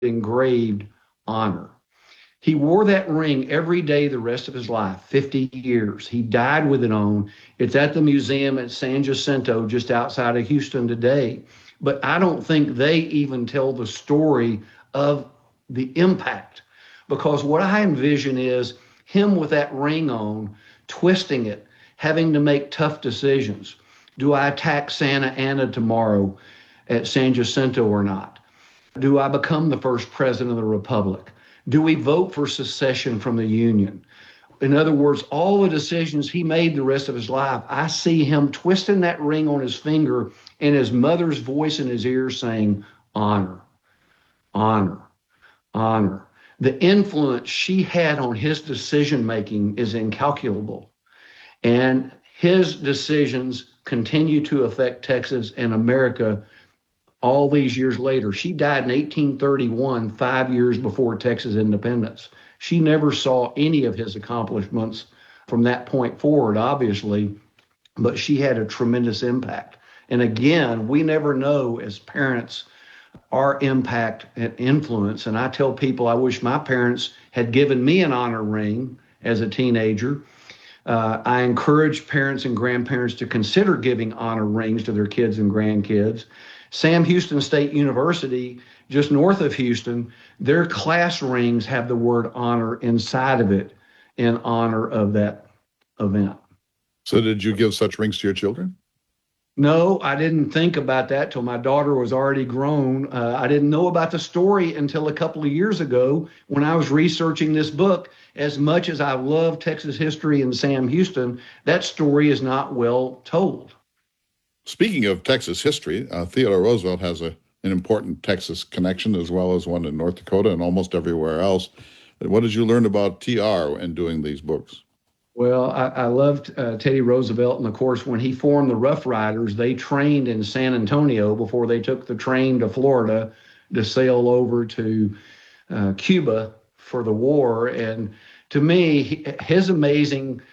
engraved honor. He wore that ring every day the rest of his life, 50 years. He died with it on. It's at the museum at San Jacinto, just outside of Houston today. But I don't think they even tell the story of the impact, because what I envision is him with that ring on, twisting it, having to make tough decisions. Do I attack Santa Anna tomorrow at San Jacinto or not? Do I become the first president of the republic? Do we vote for secession from the Union? In other words, all the decisions he made the rest of his life, I see him twisting that ring on his finger and his mother's voice in his ear saying, honor, honor, honor. The influence she had on his decision making is incalculable. And his decisions continue to affect Texas and America all these years later. She died in 1831, 5 years before Texas independence. She never saw any of his accomplishments from that point forward, obviously, but she had a tremendous impact. And again, we never know as parents our impact and influence. And I tell people I wish my parents had given me an honor ring as a teenager. I encourage parents and grandparents to consider giving honor rings to their kids and grandkids. Sam Houston State University, just north of Houston, their class rings have the word honor inside of it in honor of that event. So did you give such rings to your children? No, I didn't think about that till my daughter was already grown. I didn't know about the story until a couple of years ago when I was researching this book. As much as I love Texas history and Sam Houston, that story is not well told. Speaking of Texas history, Theodore Roosevelt has an important Texas connection as well as one in North Dakota and almost everywhere else. What did you learn about TR in doing these books? Well, I loved Teddy Roosevelt, and of course, when he formed the Rough Riders, they trained in San Antonio before they took the train to Florida to sail over to Cuba for the war. And to me, his amazing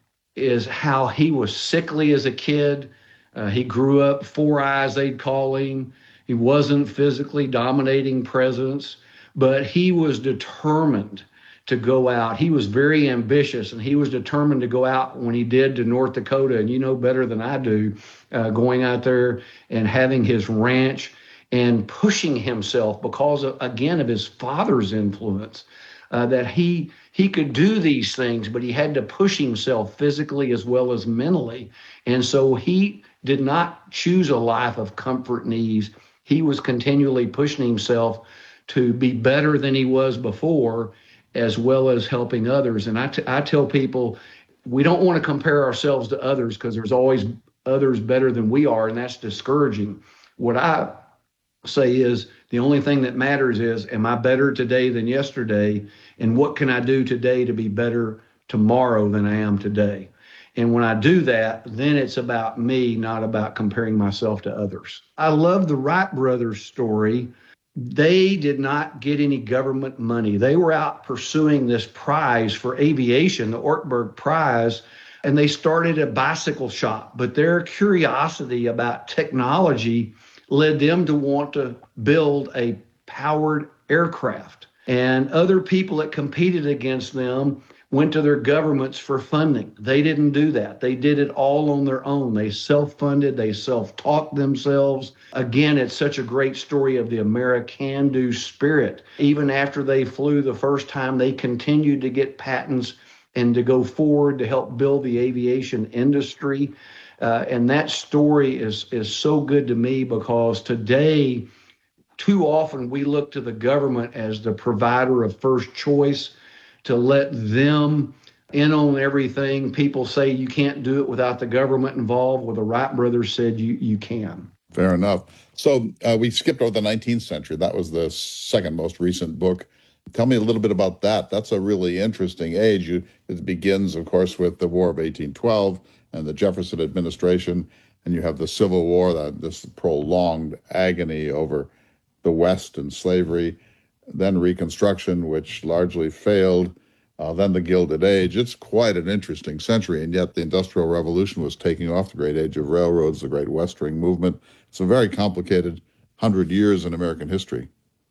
is how he was sickly as a kid. He grew up four eyes, they'd call him. He wasn't physically dominating presence, but he was determined to go out. He was very ambitious, and he was determined to go out when he did to North Dakota. And you know better than I do, going out there and having his ranch and pushing himself because of, again, of his father's influence, that he could do these things, but he had to push himself physically as well as mentally. And so he did not choose a life of comfort and ease. He was continually pushing himself to be better than he was before, as well as helping others. And I tell people, we don't want to compare ourselves to others because there's always others better than we are, and that's discouraging. What I say is the only thing that matters is, am I better today than yesterday? And what can I do today to be better tomorrow than I am today? And when I do that, then it's about me, not about comparing myself to others. I love the Wright brothers story. They did not get any government money. They were out pursuing this prize for aviation, the Ortberg Prize, and they started a bicycle shop. But their curiosity about technology led them to want to build a powered aircraft. And other people that competed against them went to their governments for funding. They didn't do that. They did it all on their own. They self-funded, they self-taught themselves. Again, it's such a great story of the American-do spirit. Even after they flew the first time, they continued to get patents and to go forward to help build the aviation industry. And that story is so good to me because today, too often we look to the government as the provider of first choice, to let them in on everything. People say you can't do it without the government involved. Well, the Wright brothers said you can. Fair enough. So we skipped over the 19th century. That was the second most recent book. Tell me a little bit about that. That's a really interesting age. It begins, of course, with the War of 1812 and the Jefferson administration, and you have the Civil War, this prolonged agony over the West and slavery, then Reconstruction, which largely failed, then the Gilded Age. It's quite an interesting century, and yet the Industrial Revolution was taking off, the great age of railroads, the great Westering movement. It's a very complicated 100 years in American history.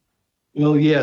Well, yes.